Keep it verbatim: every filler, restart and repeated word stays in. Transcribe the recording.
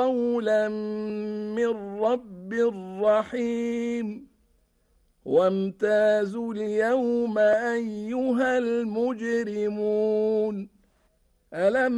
قولا من رب رحيم وامتازوا اليوم أيها المجرمون ألم